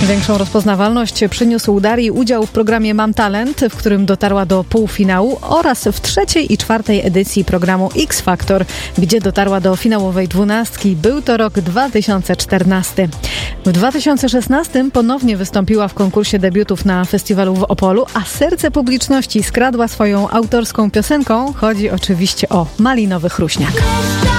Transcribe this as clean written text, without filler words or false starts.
Większą rozpoznawalność przyniósł Darii udział w programie Mam Talent, w którym dotarła do półfinału, oraz w 3. i 4. edycji programu X Factor, gdzie dotarła do finałowej 12. Był to rok 2014. W 2016 ponownie wystąpiła w konkursie debiutów na festiwalu w Opolu, a serce publiczności skradła swoją autorską piosenką. Chodzi oczywiście o Malinowy Chruśniak.